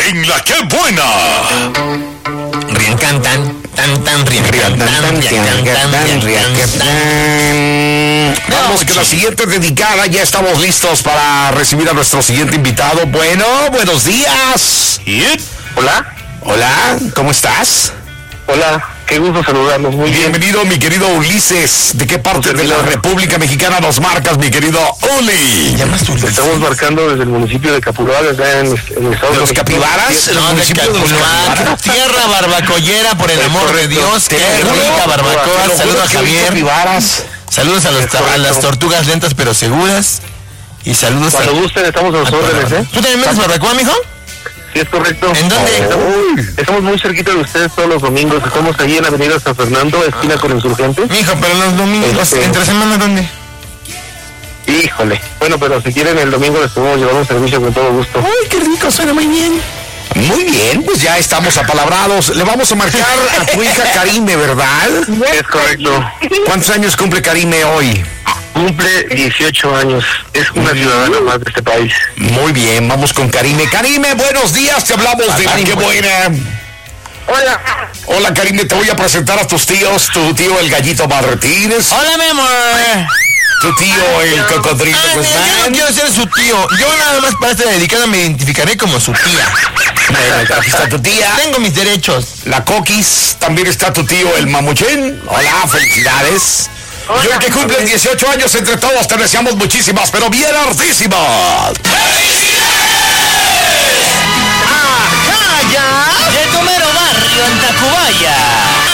en La Que Buena. Vamos con la siguiente dedicada. Ya estamos listos para recibir a nuestro siguiente invitado. Bueno, buenos días. Hola. Hola, ¿cómo estás? Hola, qué gusto saludarlos. Muy bien. Bienvenido, mi querido Ulises. ¿De qué parte de la República Mexicana nos marcas, mi querido Uli? Estamos marcando desde el municipio de Capulara, acá en el estado ¿De los Capibaras? Sí, ¿El municipio de los Capibaras? Tierra barbacollera, por el amor de Dios. Qué rica barbacoa. Saludos a Javier. Capibaras. Saludos a las tortugas lentas pero seguras. Y saludos Cuando gusten, estamos a los órdenes, ¿eh? ¿Tú también vendes barbacoa, mijo? Sí, es correcto. ¿En dónde? Estamos muy cerquita de ustedes todos los domingos. Estamos ahí en la avenida San Fernando, esquina con Insurgentes. Mijo, pero los domingos, ¿entre semana dónde? Híjole. Bueno, pero si quieren el domingo les podemos llevar un servicio con todo gusto. Uy, qué rico, suena muy bien. Muy bien, pues ya estamos apalabrados. Le vamos a marcar a tu hija Karime, ¿verdad? Es correcto. ¿Cuántos años cumple Karime hoy? Cumple 18 años. Es una ciudadana más de este país. Muy bien, vamos con Karime. Karime, buenos días, te hablamos de La Que Buena. Hola. Hola, Karime, te voy a presentar a tus tíos. Tu tío, el Gallito Martínez. Hola, mi amor. Tu tío, el Cocodrilo Yo no Guzmán. quiero ser su tío. Yo nada más para esta dedicada me identificaré como su tía. Bueno, aquí está tu tía. Tengo mis derechos. La Coquis. También está tu tío, el Mamuchén. Hola, felicidades. Hola. Yo que cumple 18 años, entre todos te deseamos muchísimas, pero bien hartísimas. ¡Ajá, ya! De tu mero barrio en Tacubaya.